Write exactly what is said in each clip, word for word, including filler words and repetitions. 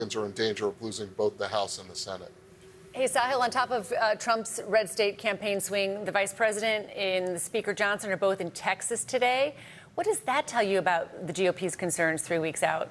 are in danger of losing both the House and the Senate. Hey, Sahil, on top of uh, Trump's red state campaign swing, the vice president and the Speaker Johnson are both in Texas today. What does that tell you about the G O P's concerns three weeks out?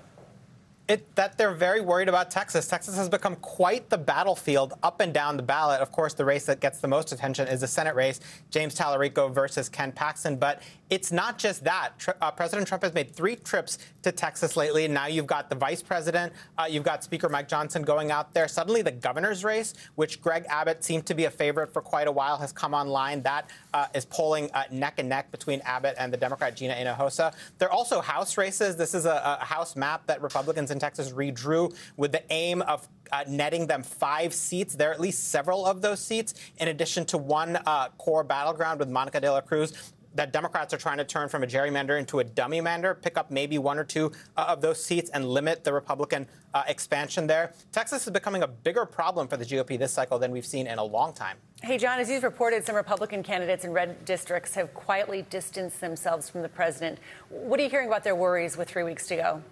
It, that they're very worried about Texas. Texas has become quite the battlefield up and down the ballot. Of course, the race that gets the most attention is the Senate race, James Talarico versus Ken Paxton. But it's not just that. Tr- uh, President Trump has made three trips to Texas lately. And now you've got the vice president. Uh, you've got Speaker Mike Johnson going out there. Suddenly, the governor's race, which Greg Abbott seemed to be a favorite for quite a while, has come online. That uh, is polling uh, neck and neck between Abbott and the Democrat Gina Hinojosa. There are also House races. This is a, a House map that Republicans in Texas redrew with the aim of uh, netting them five seats. There are at least several of those seats, in addition to one uh, core battleground with Monica de la Cruz that Democrats are trying to turn from a gerrymander into a dummy-mander, pick up maybe one or two uh, of those seats and limit the Republican uh, expansion there. Texas is becoming a bigger problem for the G O P this cycle than we've seen in a long time. Hey, John, as you've reported, some Republican candidates in red districts have quietly distanced themselves from the president. What are you hearing about their worries with three weeks to go?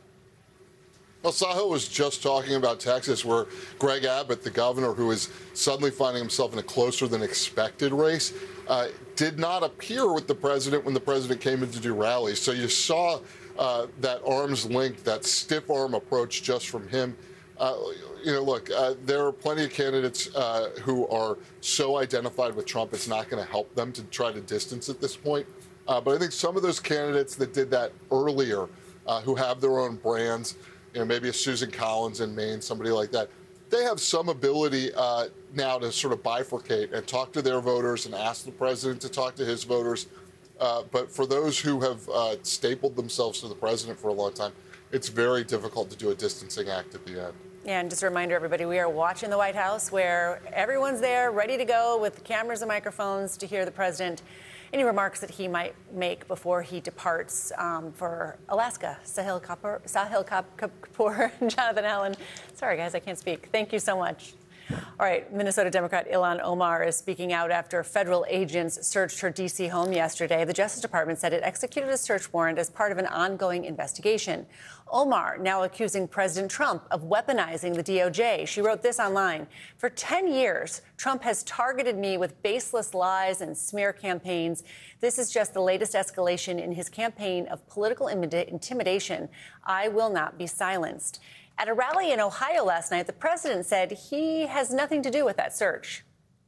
Well, Sahil was just talking about Texas, where Greg Abbott, the governor, who is suddenly finding himself in a closer than expected race, uh, did not appear with the president when the president came in to do rallies. So you saw uh, that arm's length, that stiff arm approach just from him. Uh, you know, look, uh, there are plenty of candidates uh, who are so identified with Trump, it's not going to help them to try to distance at this point. Uh, but I think some of those candidates that did that earlier, uh, who have their own brands, you know, maybe a Susan Collins in Maine, somebody like that, they have some ability uh, now to sort of bifurcate and talk to their voters and ask the president to talk to his voters. Uh, but for those who have uh, stapled themselves to the president for a long time, it's very difficult to do a distancing act at the end. Yeah, and just a reminder, everybody, we are watching the White House, where everyone's there ready to go with cameras and microphones to hear the president. Any remarks that he might make before he departs um, for Alaska. Sahil Kapoor, Sahil Kapoor, Jonathan Allen. Sorry, guys, I can't speak. Thank you so much. All right, Minnesota Democrat Ilhan Omar is speaking out after federal agents searched her D C home yesterday. The Justice Department said it executed a search warrant as part of an ongoing investigation. Omar now accusing President Trump of weaponizing the D O J. She wrote this online. For ten years, Trump has targeted me with baseless lies and smear campaigns. This is just the latest escalation in his campaign of political intimidation. I will not be silenced. At a rally in Ohio last night, the president said he has nothing to do with that search.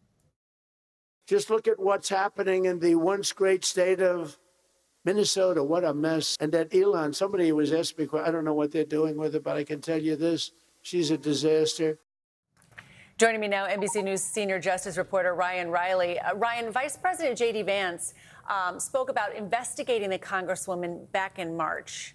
Just look at what's happening in the once great state of Minnesota. What a mess. And that Ilhan, somebody was asking me, I don't know what they're doing with her, but I can tell you this, she's a disaster. Joining me now, N B C News senior justice reporter Ryan Riley. Uh, Ryan, Vice President J D. Vance um, spoke about investigating the Congresswoman back in March.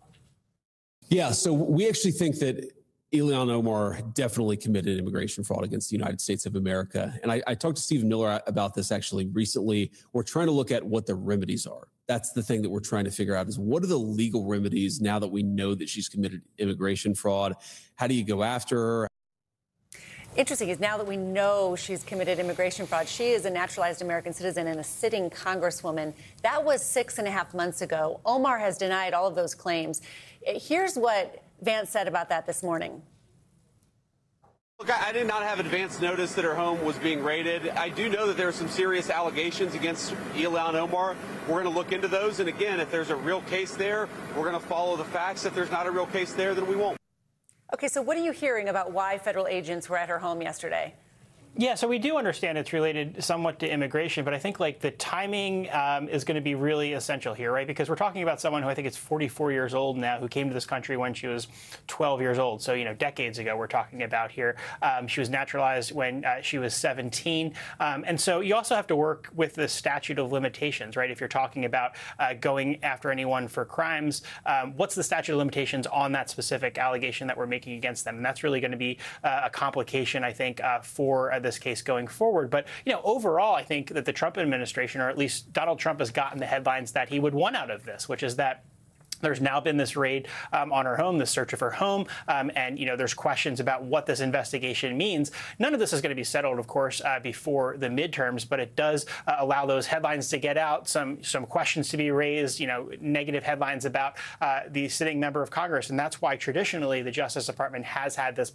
Yeah, so we actually think that Ilhan Omar definitely committed immigration fraud against the United States of America. And I, I talked to Stephen Miller about this actually recently. We're trying to look at what the remedies are. That's the thing that we're trying to figure out is what are the legal remedies now that we know that she's committed immigration fraud? How do you go after her? Interesting is now that we know she's committed immigration fraud, she is a naturalized American citizen and a sitting congresswoman. That was six and a half months ago. Omar has denied all of those claims. Here's what Vance said about that this morning. Look, I did not have advance notice that her home was being raided. I do know that there are some serious allegations against Ilhan Omar. We're going to look into those. And again, if there's a real case there, we're going to follow the facts. If there's not a real case there, then we won't. Okay, so what are you hearing about why federal agents were at her home yesterday? Yeah, so we do understand it's related somewhat to immigration, but I think like the timing um, is going to be really essential here, right? Because we're talking about someone who I think is forty-four years old now, who came to this country when she was twelve years old. So, you know, decades ago we're talking about here. Um, she was naturalized when uh, she was seventeen. Um, and so you also have to work with the statute of limitations, right? If you're talking about uh, going after anyone for crimes, um, what's the statute of limitations on that specific allegation that we're making against them? And that's really going to be uh, a complication, I think, uh, for uh, this case going forward. But, you know, overall, I think that the Trump administration, or at least Donald Trump, has gotten the headlines that he would want out of this, which is that There's now been this raid um, on her home, this search of her home, um, and you know there's questions about what this investigation means. None of this is going to be settled, of course, uh, before the midterms, but it does uh, allow those headlines to get out, some some questions to be raised, you know, negative headlines about uh, the sitting member of Congress, and that's why traditionally the Justice Department has had this